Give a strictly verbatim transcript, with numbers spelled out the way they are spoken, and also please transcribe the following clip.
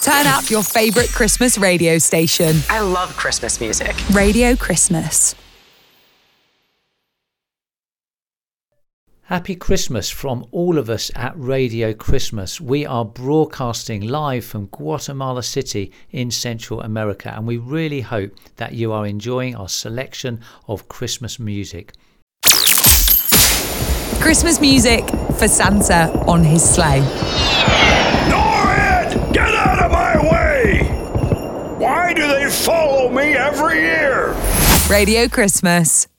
Turn up your favourite Christmas radio station. I love Christmas music. Radio Christmas. Happy Christmas from all of us at Radio Christmas. We are broadcasting live from Guatemala City in Central America, and we really hope that you are enjoying our selection of Christmas music. Christmas music for Santa on his sleigh. Norrid! Get out of my way! Why do they follow me every year? Radio Christmas.